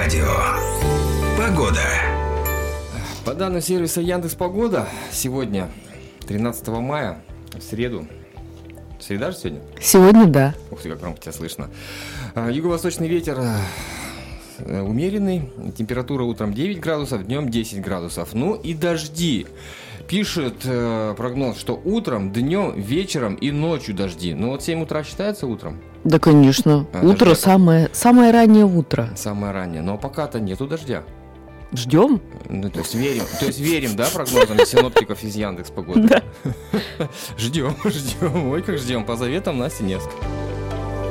Радио. Погода. По данным сервиса Яндекс.Погода, сегодня, 13 мая, в среду. Среда же сегодня? Сегодня да. Ух ты, как громко тебя слышно. Юго-восточный ветер умеренный. Температура утром 9 градусов, днем 10 градусов. Ну и дожди. Пишет прогноз, что утром, днем, вечером и ночью дожди. Ну вот 7 утра считается утром? Да, конечно. Утро самое раннее утро. Самое раннее. Но пока-то нету дождя. Ждем? Ну, то есть верим, да, прогнозам синоптиков из Яндекс.Погоды? Да. Ждем. Ой, как ждем. По заветам Насти Невской.